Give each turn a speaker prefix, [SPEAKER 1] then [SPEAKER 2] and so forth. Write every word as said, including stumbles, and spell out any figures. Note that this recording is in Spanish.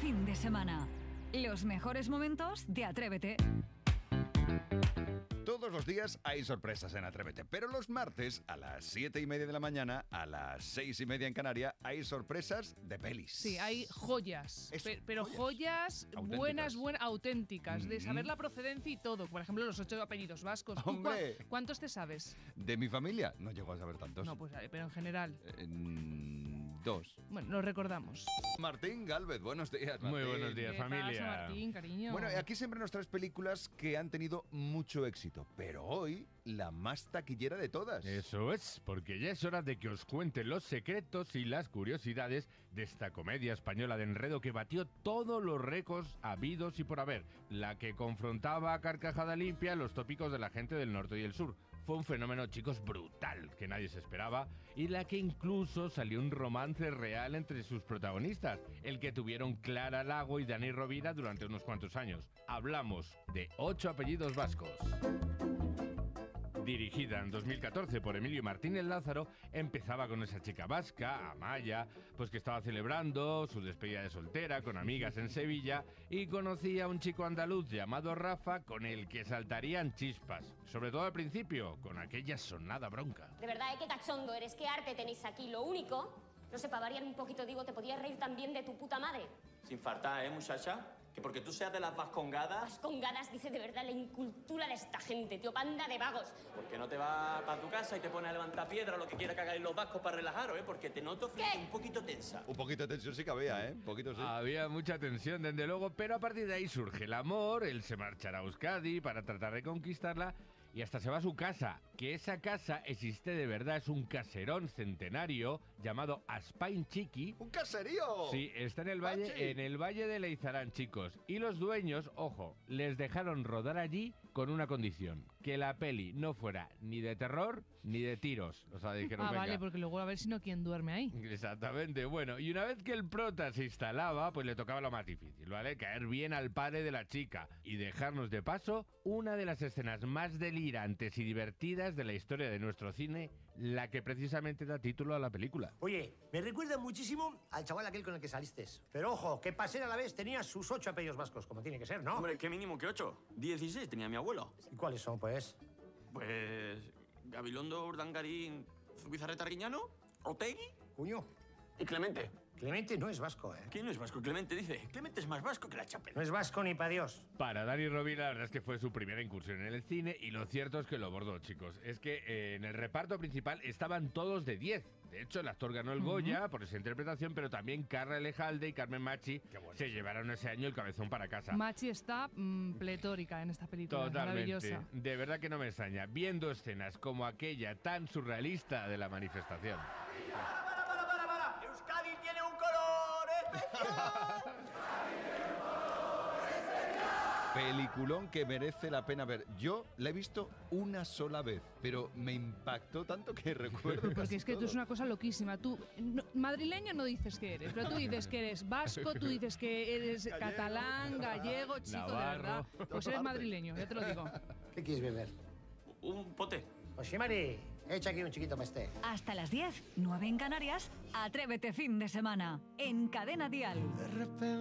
[SPEAKER 1] fin de semana. Los mejores momentos de Atrévete.
[SPEAKER 2] Todos los días hay sorpresas en Atrévete, pero los martes a las siete y media de la mañana, a las seis y media en Canarias, hay sorpresas de pelis.
[SPEAKER 3] Sí, hay joyas,
[SPEAKER 2] Eso,
[SPEAKER 3] pe- pero
[SPEAKER 2] joyas.
[SPEAKER 3] joyas,
[SPEAKER 2] Auténticas.
[SPEAKER 3] buenas, buenas, auténticas, de
[SPEAKER 2] Mm.
[SPEAKER 3] saber la procedencia y todo. Por ejemplo, los ocho apellidos vascos. ¿Tú
[SPEAKER 2] ¡Hombre!
[SPEAKER 3] cua- ¿Cuántos te sabes?
[SPEAKER 2] De mi familia, no llego a saber tantos.
[SPEAKER 3] No, pues vale, pero en general.
[SPEAKER 2] Eh, mm, dos.
[SPEAKER 3] Bueno, los recordamos.
[SPEAKER 2] Martín Gálvez, buenos días, Martín.
[SPEAKER 4] Muy buenos días,
[SPEAKER 3] ¿Qué
[SPEAKER 4] familia.
[SPEAKER 3] pasa, Martín, cariño?
[SPEAKER 2] Bueno, aquí siempre nos traes películas que han tenido mucho éxito, pero hoy la más taquillera de todas.
[SPEAKER 4] Eso es, porque ya es hora de que os cuente los secretos y las curiosidades de esta comedia española de enredo que batió todos los récords habidos y por haber, la que confrontaba a carcajada limpia los tópicos de la gente del norte y el sur. Fue un fenómeno, chicos, brutal, que nadie se esperaba, y la que incluso salió un romance real entre sus protagonistas, el que tuvieron Clara Lago y Dani Rovira durante unos cuantos años. Hablamos de Ocho apellidos vascos. Dirigida en dos mil catorce por Emilio Martínez Lázaro, empezaba con esa chica vasca, Amaya, pues que estaba celebrando su despedida de soltera con amigas en Sevilla y conocía a un chico andaluz llamado Rafa con el que saltarían chispas, sobre todo al principio, con aquella sonada bronca.
[SPEAKER 5] De verdad, ¿eh? Qué cachondo eres, qué arte tenéis aquí. Lo único, no sé, para variar un poquito, digo, te podías reír también de tu puta madre.
[SPEAKER 6] Sin faltar, ¿eh, muchacha? Que porque tú seas de las vascongadas,
[SPEAKER 5] Vas con ganas, dice de verdad la incultura de esta gente, tío, panda de vagos.
[SPEAKER 6] porque no te vas para tu casa y te pones a levantar piedra o lo que quiera que hagáis los vascos para relajaros, ¿eh? Porque te noto
[SPEAKER 5] ¿Qué?
[SPEAKER 6] un poquito tensa.
[SPEAKER 2] Un poquito de tensión sí que había, ¿eh? Un poquito sí.
[SPEAKER 4] Había mucha tensión, desde luego, pero a partir de ahí surge el amor, él se marchará a Euskadi para tratar de conquistarla y hasta se va a su casa, que esa casa existe de verdad, es un caserón centenario llamado Aspain Chiqui.
[SPEAKER 2] ¡Un caserío!
[SPEAKER 4] Sí, está en el valle,
[SPEAKER 2] Pachi.
[SPEAKER 4] en el valle de Leizarán, chicos. Y los dueños, ojo, les dejaron rodar allí con una condición: que la peli no fuera ni de terror ni de tiros. O sea, dijeron,
[SPEAKER 3] ah,
[SPEAKER 4] venga.
[SPEAKER 3] vale, porque luego a ver si no quién duerme ahí.
[SPEAKER 4] Exactamente, bueno, y una vez que el prota se instalaba, pues le tocaba lo más difícil, ¿vale? Caer bien al padre de la chica y dejarnos de paso una de las escenas más delirantes y divertidas de la historia de nuestro cine, la que precisamente da título a la película.
[SPEAKER 7] Oye, me recuerda muchísimo al chaval aquel con el que saliste. Pero ojo, que Pasera a la vez tenía sus ocho apellidos vascos, como tiene que ser, ¿no?
[SPEAKER 6] Hombre, qué mínimo que ocho. dieciséis tenía mi abuelo.
[SPEAKER 7] ¿Y cuáles son, pues?
[SPEAKER 6] Pues... Gabilondo, Urdangarín, Zubizarreta Riñano, Otegui
[SPEAKER 7] Cuño,
[SPEAKER 6] y Clemente.
[SPEAKER 7] Clemente no es vasco, ¿eh?
[SPEAKER 6] ¿Quién no es vasco? Clemente dice. Clemente es más vasco que la chapela.
[SPEAKER 7] No es vasco ni pa' Dios.
[SPEAKER 4] Para Dani Rovira, la verdad es que fue su primera incursión en el cine y lo cierto es que lo bordó, chicos. Es que eh, en el reparto principal estaban todos de diez. De hecho, el actor ganó el Goya por esa interpretación, pero también Carla Elejalde y Carmen Machi se llevaron ese año el cabezón para casa.
[SPEAKER 3] Machi está mm, pletórica en esta película,
[SPEAKER 4] Totalmente.
[SPEAKER 3] maravillosa.
[SPEAKER 4] De verdad que no me extraña. Viendo escenas como aquella tan surrealista de la manifestación.
[SPEAKER 7] ¡Para, para, para, para, para! ¡Euskadi tiene un color especial!
[SPEAKER 2] Peliculón que merece la pena ver. Yo la he visto una sola vez, pero me impactó tanto que recuerdo
[SPEAKER 3] Porque
[SPEAKER 2] casi
[SPEAKER 3] es que tú
[SPEAKER 2] todo.
[SPEAKER 3] es una cosa loquísima. Tú, no- madrileño no dices que eres, pero tú dices que eres vasco, tú dices que eres catalán, gallego, chico, de
[SPEAKER 4] Navarro.
[SPEAKER 3] verdad. Pues eres madrileño, ya te lo digo.
[SPEAKER 7] ¿Qué quieres beber?
[SPEAKER 6] Un pote.
[SPEAKER 7] Oye, Mari, echa aquí un chiquito para este.
[SPEAKER 1] Hasta las diez, nueve en Canarias, Atrévete fin de semana, en Cadena Dial.